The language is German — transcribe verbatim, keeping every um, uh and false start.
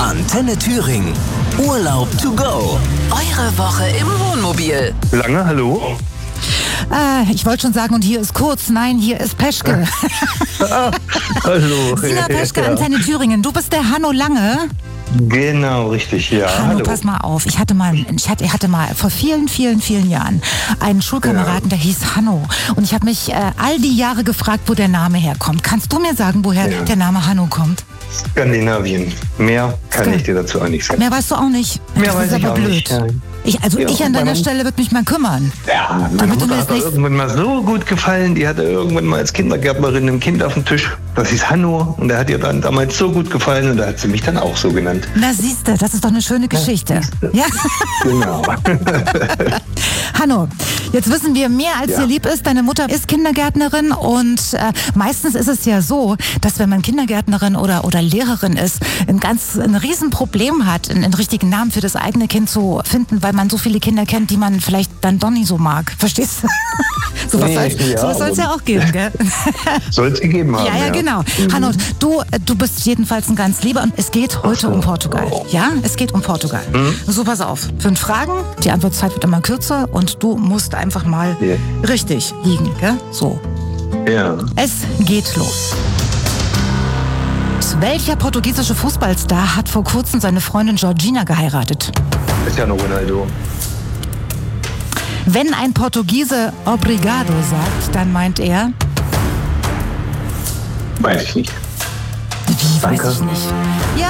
Antenne Thüringen. Urlaub to go. Eure Woche im Wohnmobil. Lange, hallo? Äh, ich wollte schon sagen, und hier ist Kurz. Nein, hier ist Peschke. Ah, hallo. Sina Peschke, Ja. Antenne Thüringen. Du bist der Hanno Lange. Genau, richtig, ja. Hanno, hallo. pass mal auf. Ich hatte mal, ich hatte, ich hatte mal vor vielen, vielen, vielen Jahren einen Schulkameraden, der hieß Hanno. Und ich habe mich äh, all die Jahre gefragt, wo der Name herkommt. Kannst du mir sagen, woher Ja. der Name Hanno kommt? Skandinavien. Mehr kann Ska- ich dir dazu auch nicht sagen. Mehr weißt du auch nicht. Mehr das weiß ist ich aber auch blöd. nicht. Ja. Ich, also Ja, ich an deiner meine- Stelle würde mich mal kümmern. Ja, meine Damit du mir Mutter das hat doch nicht- irgendwann mal so gut gefallen. Die hatte irgendwann mal als Kindergärtnerin ein Kind auf dem Tisch. Das hieß Hanno. Und der hat ihr dann damals so gut gefallen. Und da hat sie mich dann auch so genannt. Na siehste, das ist doch eine schöne Geschichte. Ja? Genau. Hanno, jetzt wissen wir mehr, als Ja. dir lieb ist. Deine Mutter ist Kindergärtnerin und äh, meistens ist es ja so, dass wenn man Kindergärtnerin oder, oder Lehrerin ist, ein ganz ein Riesenproblem hat, einen, einen richtigen Namen für das eigene Kind zu finden, weil man so viele Kinder kennt, die man vielleicht dann doch nicht so mag. Verstehst du? So was Nee, soll ja, es aber- ja auch geben, gell? Soll es gegeben haben. Ja, ja, genau. Hanno, du, äh, du bist jedenfalls ein ganz lieber und es geht heute so. um Portugal. Ja, es geht um Portugal. So, pass auf. Fünf Fragen, die Antwortzeit wird immer kürzer und du musst einfach mal Ja. richtig liegen, gell? So. Ja. Es geht los. Welcher portugiesische Fußballstar hat vor kurzem seine Freundin Georgina geheiratet? Cristiano Ronaldo. Wenn ein Portugiese Obrigado sagt, dann meint er, Weiß ich nicht. wie weiß Danke. ich nicht. Ja,